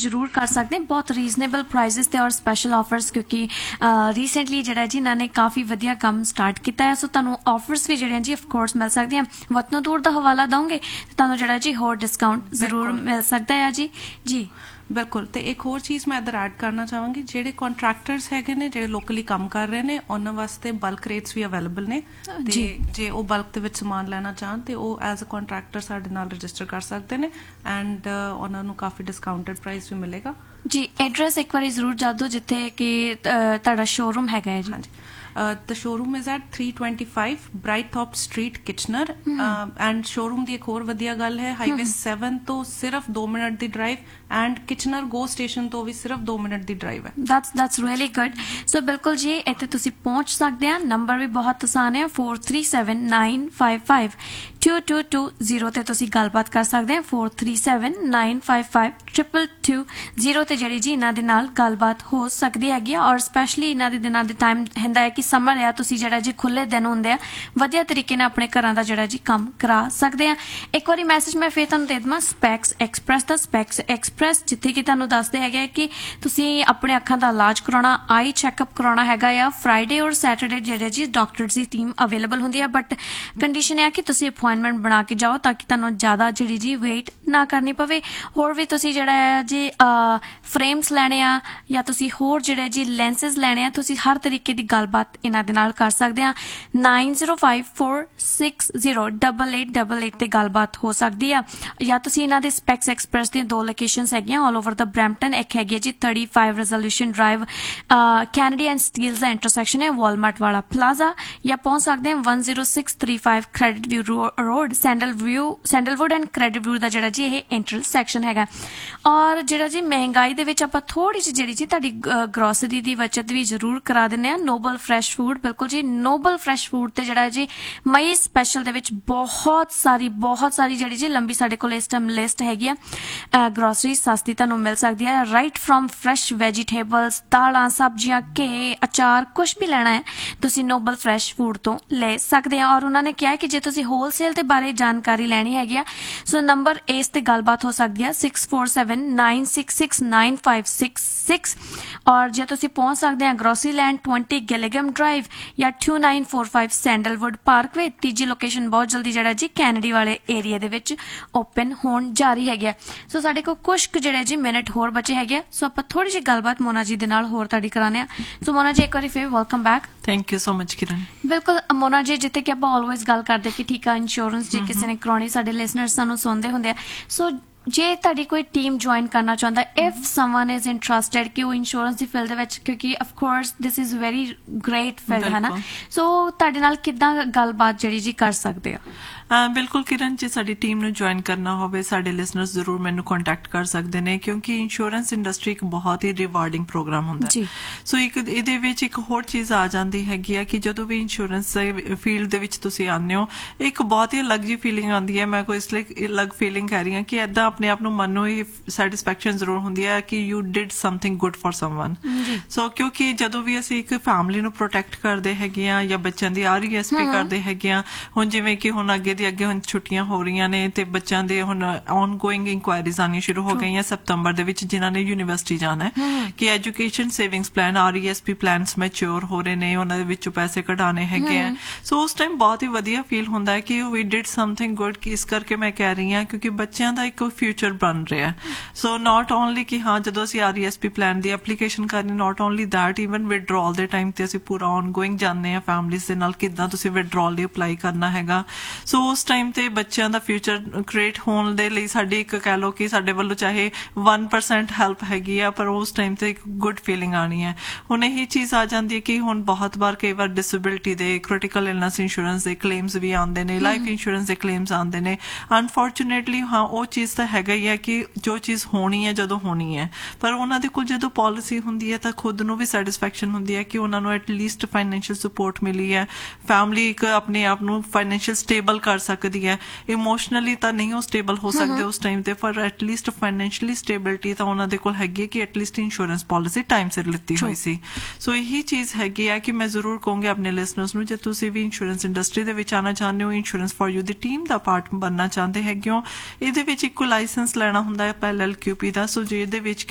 ਜ਼ਰੂਰ ਕਰ ਸਕਦੇ हैं। बहुत रीजनेबल प्राइजेस ਤੇ ਔਰ ਸਪੈਸ਼ਲ ਆਫਰਸ ਕਿਉਂਕਿ ਰੀਸੈਂਟਲੀ ਜਿਹੜਾ ਜੀ ਇਹਨਾਂ ਨੇ ਕਾਫੀ ਵਧੀਆ ਕੰਮ ਸਟਾਰਟ ਕੀਤਾ ਹੈ। ਸੋ ਤੁਹਾਨੂੰ ਆਫਰਸ ਵੀ ਜਿਹੜੇ ਜੀ ਆਫ ਕੋਰਸ ਮਿਲ ਸਕਦੀਆਂ। ਵਤਨੋਂ ਦੂਰ ਦਾ ਹਵਾਲਾ ਦਵਾਂਗੇ ਤੁਹਾਨੂੰ ਜਿਹੜਾ ਜੀ ਹੋਰ ਡਿਸਕਾਊਂਟ ਜ਼ਰੂਰ ਮਿਲ ਸਕਦਾ ਹੈ ਜੀ। ਜੀ ਬਿਲਕੁਲ। ਤੇ ਇੱਕ ਹੋਰ ਚੀਜ਼ ਮੈਂ ਇੱਧਰ ਐਡ ਕਰਨਾ ਚਾਹਾਂਗੀ, ਜਿਹੜੇ ਕੰਟਰੈਕਟਰਸ ਹੈਗੇ ਨੇ ਜਿਹੜੇ ਲੋਕਲੀ ਕੰਮ ਕਰ ਰਹੇ ਨੇ ਉਹਨਾਂ ਵਾਸਤੇ ਬਲਕ ਰੇਟਸ ਵੀ ਅਵੇਲੇਬਲ ਨੇ। ਤੇ ਜੇ ਉਹ ਬਲਕ ਦੇ ਵਿੱਚ ਸਮਾਨ ਲੈਣਾ ਚਾਹਣ ਤੇ ਉਹ ਐਜ਼ ਅ ਕੰਟਰੈਕਟਰ ਸਾਡੇ ਨਾਲ ਰਜਿਸਟਰ ਕਰ ਸਕਦੇ ਨੇ ਐਂਡ ਉਹਨਾਂ ਨੂੰ ਕਾਫੀ ਡਿਸਕਾਊਂਟਡ ਪ੍ਰਾਈਸ ਵੀ ਮਿਲੇਗਾ। ਜੀ ਐਡਰੈਸ ਇੱਕ ਵਾਰੀ ਜ਼ਰੂਰ ਦੱਸ ਦਿਓ ਜਿੱਥੇ ਕਿ ਤੁਹਾਡਾ ਸ਼ੋਰੂਮ ਹੈਗਾ ਹੈ ਜੀ। ਹਾਂਜੀ, the showroom is at 325 Brighthorpe Street, Kitchener, and showroom ਦੀ ਇੱਕ ਹੋਰ ਵਧੀਆ ਗੱਲ ਹੈ ਹਾਈਵੇ 7 ਤੋਂ ਸਿਰਫ 2 minute the drive and Kitchener go station ਤੋਂ ਵੀ ਸਿਰਫ 2 ਮਿੰਟ ਦੀ ਡਰਾਈਵ ਹੈ। that's really good। ਸੋ ਬਿਲਕੁਲ ਜੀ ਇੱਥੇ ਤੁਸੀਂ ਪਹੁੰਚ ਸਕਦੇ ਆ। ਨੰਬਰ ਵੀ ਬਹੁਤ ਆਸਾਨ ਹੈ 4379552220 ਤੇ ਤੁਸੀਂ ਗੱਲਬਾਤ ਕਰ ਸਕਦੇ ਆ 4379552220 ਤੇ ਜਿਹੜੀ ਜੀ ਇਹਨਾਂ ਦੇ ਨਾਲ ਗੱਲਬਾਤ ਹੋ ਸਕਦੀ ਹੈਗੀ ਆ। ਔਰ ਸਪੈਸ਼ਲੀ ਇਹਨਾਂ ਦੇ ਦਿਨਾਂ ਦੇ ਟਾਈਮ ਹੁੰਦਾ ਹੈ ਕਿ ਸਮਰ ਆ, ਤੁਸੀਂ ਜਿਹੜਾ ਜੀ ਖੁੱਲੇ ਦਿਨ ਹੁੰਦੇ ਆ ਵਧੀਆ ਤਰੀਕੇ ਨਾਲ ਆਪਣੇ ਘਰਾਂ ਦਾ ਜਿਹੜਾ ਜੀ ਕੰਮ ਕਰਾ ਸਕਦੇ ਆ। ਇੱਕ ਵਾਰੀ ਮੈਸੇਜ ਮੈਂ ਫੇਰ ਤੁਹਾਨੂੰ ਦੇ ਦੇਵਾਂ ਸਪੈਕਸ ਐਕਸਪ੍ਰੈਸ ਦਾ। ਸਪੈਕਸ ਐਕਸਪ੍ਰੈਸ ਜਿੱਥੇ ਕਿ ਤੁਹਾਨੂੰ ਦੱਸਦੇ ਹੈਗੇ ਕਿ ਤੁਸੀਂ ਆਪਣੇ ਅੱਖਾਂ ਦਾ ਇਲਾਜ ਕਰਾਉਣਾ, ਆਈ ਚੈੱਕਅਪ ਕਰਾਉਣਾ ਹੈਗਾ ਆ ਫਰਾਈਡੇ ਔਰ ਸੈਟਰਡੇ ਜਿਹੜੇ ਜੀ ਡਾਕਟਰਸ ਦੀ ਟੀਮ ਅਵੇਲੇਬਲ ਹੁੰਦੀ ਹੈ। ਬਟ ਕੰਡੀਸ਼ਨ ਹੈ ਕਿ ਤੁਸੀਂ ਅਪਾਇੰਟਮੈਂਟ ਬਣਾ ਕੇ ਜਾਓ ਤਾਂ ਕਿ ਤੁਹਾਨੂੰ ਜ਼ਿਆਦਾ ਜਿਹੜੀ ਜੀ ਵੇਟ ਨਾ ਕਰਨੀ ਪਵੇ। ਹੋਰ ਵੀ ਤੁਸੀਂ ਜਿਹੜਾ ਹੈ ਜੀ ਫਰੇਮਸ ਲੈਣੇ ਆ ਜਾਂ ਤੁਸੀਂ ਹੋਰ ਜਿਹੜੇ ਜੀ ਲੈਂਸਸ ਲੈਣੇ ਆ, ਤੁਸੀਂ ਹਰ ਤਰੀਕੇ ਦੀ ਗੱਲਬਾਤ ਇਹਨਾਂ ਦੇ ਨਾਲ ਕਰ ਸਕਦੇ ਆ। 9054608888 ਤੇ ਗੱਲਬਾਤ ਹੋ ਸਕਦੀ ਆ। ਜਾਂ ਤੁਸੀਂ ਇਹਨਾਂ ਦੇ ਸਪੈਕਸ ਐਕਸਪ੍ਰੈਸ ਦੀਆਂ 2 ਲੋਕੇਸ਼ਨਸ ਹੈਗੀਆਂ ਆਲ ਓਵਰ ਦਾ ਬਰੈਂਪਟਨ। ਇੱਕ ਹੈਗੀ ਜੀ 35 resolution drive Kennedy and Steeles the intersection ਹੈ ਵਾਲਮਾਰਟ ਵਾਲਾ ਪਲਾਜ਼ਾ। ਜਾਂ ਪਹੁੰਚ ਸਕਦੇ ਆ 10635 credit view road sandalwood and credit view ਦਾ ਜਿਹੜਾ ਜੀ ਇਹ ਇੰਟਰਸੈਕਸ਼ਨ ਹੈਗਾ। ਔਰ ਜਿਹੜਾ ਜੀ ਮਹਿੰਗਾਈ ਦੇ ਵਿੱਚ ਆਪਾਂ ਥੋੜੀ ਜਿਹੀ ਜਿਹੜੀ ਜੀ ਤੁਹਾਡੀ ਗਰੋਸਰੀ ਦੀ ਬਚਤ ਵੀ ਜ਼ਰੂਰ ਕਰਾ ਦਿੰਦੇ ਆ। ਨੋਬਲ ਫਰੈਸ਼ ਫੂਡ, ਬਿਲਕੁਲ ਜੀ ਨੋਬਲ ਫਰੈਸ਼ ਫੂਡ ਤੇ ਜਿਹੜਾ ਜੀ ਮਈ ਸਪੈਸ਼ਲ ਦੇ ਵਿੱਚ ਬਹੁਤ ਸਾਰੀ ਜਿਹੜੀ ਜੀ ਲੰਬੀ ਸਾਡੇ ਕੋਲ ਇਸ ਟਾਈਮ ਲਿਸਟ ਹੈਗੀ ਆ। ਗਰੋਸਰੀ ਸਸਤੀ ਤੁਹਾਨੂੰ ਮਿਲ ਸਕਦੀ ਹੈ ਰਾਈਟ ਫਰੋਮ ਫਰੈਸ਼ ਵੈਜੀਟੇਬਲਸ, ਦਾਲਾਂ, ਸਬਜ਼ੀਆਂ, ਘੇ, ਅਚਾਰ, ਕੁਛ ਵੀ ਲੈਣਾ ਹੈ ਤੁਸੀਂ ਨੋਬਲ ਫਰੈਸ਼ ਫੂਡ ਤੋਂ ਲੈ ਸਕਦੇ ਆ। ਔਰ ਉਹਨਾਂ ਨੇ ਕਿਹਾ ਕਿ ਜੇ ਤੁਸੀਂ ਹੋਲਸੇਲ ਦੇ ਬਾਰੇ ਜਾਣਕਾਰੀ ਲੈਣੀ ਹੈਗੀ ਆ ਸੋ ਨੰਬਰ ਇਸ ਤੇ ਗੱਲਬਾਤ ਹੋ ਸਕਦੀ ਆ 6479669566। ਔਰ ਜੇ ਤੁਸੀਂ ਪਹੁੰਚ ਸਕਦੇ ਆ ਗਰੋਸਰੀ ਲੈਂਡ 20 ਗਿਲਿਗਮ ਡਰਾਈਵ ਜਾਂ 2945 ਸੈਂਡਲਵੁੱਡ ਪਾਰਕਵੇ। ਤੀਜੀ ਲੋਕੇਸ਼ਨ ਬਹੁਤ ਜਲਦੀ ਜਿਹੜਾ ਜੀ ਕੈਨੇਡੀ ਵਾਲੇ ਏਰੀਆ ਦੇ ਵਿੱਚ ਓਪਨ ਹੋਣ ਜਾ ਰਹੀ ਹੈਗੀ ਆ। ਸੋ ਸਾਡੇ ਕੋਲ ਕੁਝ ਜਿਹੜੇ ਜੀ ਮਿੰਟ ਹੋਰ ਬਚੇ ਹੈਗੇ ਆ ਸੋ ਆਪਾਂ ਥੋੜੀ ਜਿਹੀ ਗੱਲਬਾਤ ਮੋਨਾ ਜੀ ਦੇ ਨਾਲ ਹੋਰ ਤੁਹਾਡੀ ਕਰਾਉਂਦੇ ਆ। ਸੋ ਮੋਨਾ ਜੀ ਇੱਕ ਵਾਰੀ ਫਿਰ welcome back. Thank you so much ਕਿਰਨ। ਬਿਲਕੁਲ ਮੋਨਾ ਜੀ, ਜਿੱਥੇ ਕਿ ਆਪਾਂ ਆਲਵੇਜ਼ ਗੱਲ ਕਰਦੇ ਕਿ ਠੀਕ ਆ ਇੰਸ਼ੋਰੈਂਸ ਜੇ ਕਿਸੇ ਨੇ ਕਰਾਉਣੀ, ਸਾਡੇ ਲਿਸਨਰਸ ਸਾਨੂੰ ਸੁਣਦੇ ਹੁੰਦੇ ਆ। ਸੋ ਜੇ ਤੁਹਾਡੀ ਕੋਈ ਟੀਮ ਜੁਆਇਨ ਕਰਨਾ ਚਾਹੁੰਦਾ, ਇਫ ਸਮਨ ਇਜ਼ ਇੰਟਰਸਟਿਡ ਕਿ ਉਹ ਇੰਸ਼ੋਰੈਂਸ ਦੀ ਫੀਲਡ ਦੇ ਵਿੱਚ, ਕਿਉਂਕਿ of course this is very great field ਹੈ ਨਾ, ਸੋ ਤੁਹਾਡੇ ਨਾਲ ਕਿੱਦਾਂ ਗੱਲਬਾਤ ਜਿਹੜੀ ਜੀ ਕਰ ਸਕਦੇ ਆ? ਬਿਲਕੁਲ ਕਿਰਨ, ਜੇ ਸਾਡੀ ਟੀਮ ਨੂੰ ਜੁਆਇਨ ਕਰਨਾ ਹੋਵੇ ਸਾਡੇ ਲਿਸਨਰਸ ਜ਼ਰੂਰ ਮੈਨੂੰ ਕੰਟੈਕਟ ਕਰ ਸਕਦੇ ਨੇ ਕਿਉਂਕਿ ਇੰਸ਼ੋਰੈਂਸ ਇੰਡਸਟਰੀ ਇੱਕ ਬਹੁਤ ਹੀ ਰਿਵਾਰਡਿੰਗ ਪ੍ਰੋਗਰਾਮ ਹੁੰਦਾ ਹੈ। ਸੋ ਇੱਕ ਇਹਦੇ ਵਿੱਚ ਇੱਕ ਹੋਰ ਚੀਜ਼ ਆ ਜਾਂਦੀ ਹੈਗੀ ਆ ਕਿ ਜਦੋਂ ਵੀ ਇੰਸ਼ੋਰੈਂਸ ਫੀਲਡ ਦੇ ਵਿੱਚ ਤੁਸੀਂ ਆਉਂਦੇ ਹੋ ਇੱਕ ਬਹੁਤ ਹੀ ਅਲੱਗ ਜਿਹੀ ਫੀਲਿੰਗ ਆਉਂਦੀ ਹੈ। ਮੈਂ ਕੋਈ ਇਸ ਲਈ ਅਲੱਗ ਫੀਲਿੰਗ ਕਹਿ ਰਹੀ ਹਾਂ ਕਿ ਏਦਾਂ ਆਪਣੇ ਆਪ ਨੂੰ ਮਨ ਨੂੰ ਹੀ ਸੈਟਿਸਫੈਕਸ਼ਨ ਜ਼ਰੂਰ ਹੁੰਦੀ ਹੈ ਕਿ you did something good for someone. ਸੋ ਕਿਉਂਕਿ ਜਦੋਂ ਵੀ ਅਸੀਂ ਇੱਕ ਫੈਮਿਲੀ ਨੂੰ ਪ੍ਰੋਟੈਕਟ ਕਰਦੇ ਹੈਗੇ ਆ ਜਾਂ ਬੱਚਿਆਂ ਦੀ RESP ਕਰਦੇ ਹੈਗੇ ਆ, ਹੁਣ ਜਿਵੇਂ ਕਿ ਹੁਣ ਅੱਗੇ ਹੁਣ ਛੁੱਟੀਆਂ ਹੋ ਰਹੀਆਂ ਨੇ ਤੇ ਬੱਚਿਆਂ ਦੇ ਹੁਣ ਆਨਗੋਇੰਗ ਇਨਕੁਆਇਰੀਜ਼ ਆਉਣੀਆਂ ਸ਼ੁਰੂ ਹੋ ਗਈਆਂ ਸਤੰਬਰ ਦੇ ਵਿੱਚ ਜਿਨ੍ਹਾਂ ਨੇ ਯੂਨੀਵਰਸਿਟੀ ਜਾਣਾ ਹੈ ਕਿ education savings plan RESP plans mature ਹੋ ਰਹੇ ਨੇ, ਉਹਨਾਂ ਦੇ ਵਿੱਚੋਂ ਪੈਸੇ ਕਢਾਣੇ ਹੈਗੇ ਆ। ਸੋ ਉਸ ਟਾਈਮ ਬਹੁਤ ਹੀ ਵਧੀਆ ਫੀਲ ਹੁੰਦਾ ਹੈ ਕਿ ਵੀ ਡਿਡ ਸਮਥਿੰਗ ਗੁੱਡ। ਇਸ ਕਰਕੇ ਮੈਂ ਕਹਿ ਰਹੀ ਹਾਂ ਕਿਉਂਕਿ ਬੱਚਿਆਂ ਦਾ ਇੱਕ ਫਿਊਚਰ ਬਣ ਰਿਹਾ। ਸੋ ਨਾਟ ਓਨਲੀ ਕਿ ਹਾਂ ਜਦੋਂ ਅਸੀਂ RESP ਪਲਾਨ ਦੀ ਐਪਲੀਕੇਸ਼ਨ ਕਰਨੀ, ਨਾਟ ਓਨਲੀ ਦੈਟ ਈਵਨ ਵਿਡਰੋਲ ਦੇ ਟਾਈਮ ਤੇ ਅਸੀਂ ਪੂਰਾ ਆਨਗੋਇੰਗ ਜਾਣਦੇ ਹਾਂ ਫੈਮਲੀਜ਼ ਦੇ ਨਾਲ ਕਿੱਦਾਂ ਤੁਸੀਂ ਵਿਡਰੋਲ ਲਈ ਅਪਲਾਈ ਕਰਨਾ ਹੈਗਾ। ਸੋ ਉਸ ਟਾਈਮ ਤੇ ਬੱਚਿਆਂ ਦਾ ਫਿਊਚਰ ਕ੍ਰੀਏਟ ਹੋਣ ਦੇ ਲਈ ਸਾਡੀ ਇੱਕ ਕਹਿ ਲਓ ਕਿ ਸਾਡੇ ਵੱਲੋਂ ਚਾਹੇ 1% ਹੈਲਪ ਹੈਗੀ ਆ ਪਰ ਉਸ ਟਾਈਮ ਤੇ ਇੱਕ ਗੁੱਡ ਫੀਲਿੰਗ ਆਣੀ ਹੈ। ਹੁਣ ਇਹੀ ਚੀਜ਼ ਆ ਜਾਂਦੀ ਹੈ ਕਿ ਹੁਣ ਬਹੁਤ ਵਾਰ ਕਈ ਵਾਰ ਡਿਸੇਬਿਲਿਟੀ ਦੇ, ਕ੍ਰਿਟੀਕਲ ਇਲਨੈਸ ਇੰਸ਼ੋਰੈਂਸ ਦੇ ਕਲੇਮਸ ਵੀ ਆਉਂਦੇ ਨੇ, ਲਾਈਫ ਇੰਸ਼ੋਰੈਂਸ ਦੇ ਕਲੇਮਸ ਆਉਂਦੇ ਨੇ। ਅਨਫੋਰਚੂਨੇਟਲੀ ਹਾਂ ਉਹ ਚੀਜ਼ ਤਾਂ ਹੈਗਾ ਹੀ ਹੈ ਕਿ ਜੋ ਚੀਜ਼ ਹੋਣੀ ਹੈ ਜਦੋਂ ਹੋਣੀ ਹੈ, ਪਰ ਉਹਨਾਂ ਦੇ ਕੋਲ ਜਦੋਂ ਪਾਲਿਸੀ ਹੁੰਦੀ ਹੈ ਤਾਂ ਖੁਦ ਨੂੰ ਵੀ ਸੈਟਿਸਫੈਕਸ਼ਨ ਹੁੰਦੀ ਹੈ ਕਿ ਉਹਨਾਂ ਨੂੰ ਐਟਲੀਸਟ ਫਾਈਨੈਂਸ਼ੀਅਲ ਸਪੋਰਟ ਮਿਲੀ ਹੈ। ਫੈਮਿਲੀ ਇੱਕ ਆਪਣੇ ਆਪ ਨੂੰ ਫਾਈਨੈਂਸ਼ੀਅਲ ਸਟੇਬਲ ਕਰ ਸਕਦੀ ਹੈ। ਇਮੋਸ਼ਨਲੀ ਤਾਂ ਨਹੀਂ ਉਹ ਸਟੇਬਲ ਹੋ ਸਕਦੇ ਉਸ ਟਾਈਮ ਤੇ, ਪਰ ਐਟਲੀਸਟ ਫਾਈਨੈਂਸ਼ੀਅਲੀ ਸਟੇਬਿਲਿਟੀ ਤਾਂ ਉਹਨਾਂ ਦੇ ਕੋਲ ਹੈਗੀ ਹੈ ਕਿ ਐਟਲੀਸਟ ਇੰਸ਼ੋਰੈਂਸ ਪਾਲਿਸੀ ਟਾਈਮ ਸਿਰ ਲਿੱਤੀ ਹੋਈ ਸੀ। ਸੋ ਇਹੀ ਚੀਜ਼ ਹੈਗੀ ਆ ਕਿ ਮੈਂ ਜ਼ਰੂਰ ਕਹੂੰਗੀ ਆਪਣੇ ਲਿਸਨਰਸ ਨੂੰ, ਜੇ ਤੁਸੀਂ ਵੀ ਇੰਸ਼ੋਰੈਂਸ ਇੰਡਸਟਰੀ ਦੇ ਵਿੱਚ ਆਉਣਾ ਚਾਹੁੰਦੇ ਹੋ, insurance for you the team the part ਬਣਨਾ ਚਾਹੁੰਦੇ ਹੈਗੇ ਹੋ, ਇਹਦੇ ਵਿੱਚ ਇੱਕੋ ਲਾਇਸੈਂਸ ਲੈਣਾ ਹੁੰਦਾ ਹੈ LLQP ਦਾ। ਸੋ ਜਿਹਦੇ ਵਿੱਚ